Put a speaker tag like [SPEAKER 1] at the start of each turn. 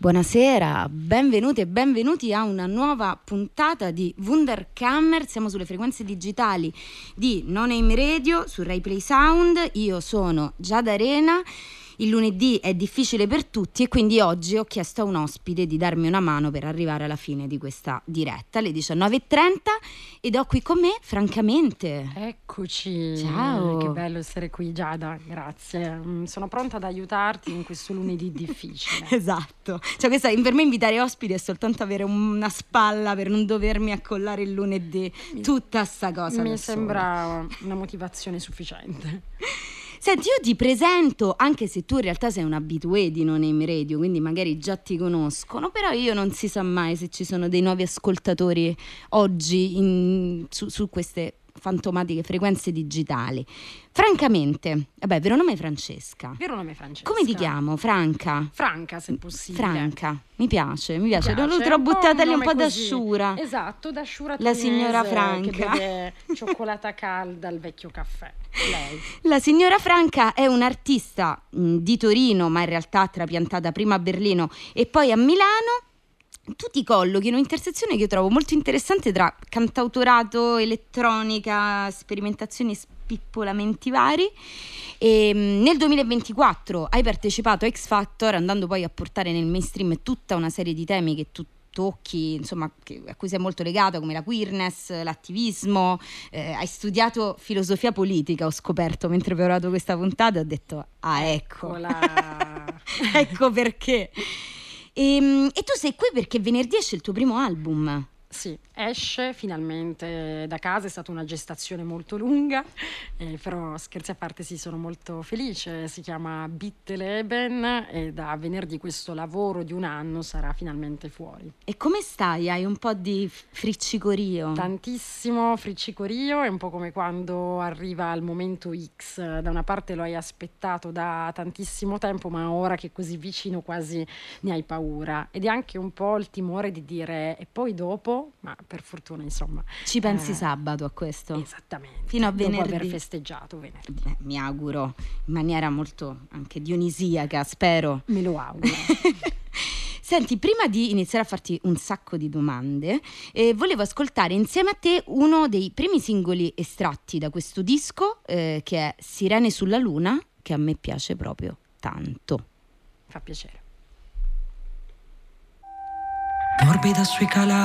[SPEAKER 1] Buonasera, benvenuti e benvenuti a una nuova puntata di Wunderkammer. Siamo sulle frequenze digitali di No Name Radio su Rai Play Sound. Io sono Giada Arena. Il lunedì è difficile per tutti e quindi oggi ho chiesto a un ospite di darmi una mano per arrivare alla fine di questa diretta alle 19:30 ed ho qui con me Francamente.
[SPEAKER 2] Eccoci.
[SPEAKER 1] Ciao.
[SPEAKER 2] Che bello essere qui, Giada, grazie. Sono pronta ad aiutarti in questo lunedì difficile.
[SPEAKER 1] Esatto, cioè questa, per me invitare ospiti è soltanto avere una spalla per non dovermi accollare il lunedì, tutta sta cosa
[SPEAKER 2] Mi
[SPEAKER 1] da
[SPEAKER 2] sembra una motivazione sufficiente.
[SPEAKER 1] Senti, io ti presento, anche se tu in realtà sei un habitué di No Name Radio, quindi magari già ti conoscono, però io non si sa mai se ci sono dei nuovi ascoltatori oggi su queste fantomatiche frequenze digitali. Francamente, vabbè, vero nome è Francesca.
[SPEAKER 2] Vero nome è Francesca.
[SPEAKER 1] Come ti chiamo? Franca?
[SPEAKER 2] Franca, se possibile.
[SPEAKER 1] Franca, mi piace. Te l'ho buttata lì un po' da Sciura.
[SPEAKER 2] Esatto, da Sciura
[SPEAKER 1] La signora Franca.
[SPEAKER 2] che beve cioccolata calda al vecchio caffè. Lei.
[SPEAKER 1] La signora Franca è un'artista di Torino, ma in realtà trapiantata prima a Berlino e poi a Milano. Tu ti collochi in un'intersezione che io trovo molto interessante tra cantautorato, elettronica, sperimentazioni, spippolamenti vari. E nel 2024 hai partecipato a X Factor, andando poi a portare nel mainstream tutta una serie di temi che tu tocchi, insomma, a cui sei molto legato, come la queerness, l'attivismo. Hai studiato filosofia politica, ho scoperto mentre ho preparato questa puntata, ho detto ecco. Ecco perché. E tu sei qui perché venerdì esce il tuo primo album.
[SPEAKER 2] Sì, esce finalmente da casa, è stata una gestazione molto lunga, però scherzi a parte sì, sono molto felice, si chiama Bitteleben e da venerdì questo lavoro di un anno sarà finalmente fuori.
[SPEAKER 1] E come stai? Hai un po' di friccicorio?
[SPEAKER 2] Tantissimo friccicorio, è un po' come quando arriva il momento X, da una parte lo hai aspettato da tantissimo tempo, ma ora che è così vicino quasi ne hai paura, ed è anche un po' il timore di dire e poi dopo. Ma per fortuna, insomma,
[SPEAKER 1] ci pensi sabato a questo?
[SPEAKER 2] Esattamente.
[SPEAKER 1] Fino a venerdì.
[SPEAKER 2] Dopo aver festeggiato venerdì.
[SPEAKER 1] Mi auguro in maniera molto anche dionisiaca, spero.
[SPEAKER 2] Me lo auguro.
[SPEAKER 1] Senti, prima di iniziare a farti un sacco di domande, volevo ascoltare insieme a te uno dei primi singoli estratti da questo disco, che è Sirene sulla Luna, che a me piace proprio tanto.
[SPEAKER 2] Fa piacere.
[SPEAKER 3] Morbida sui calari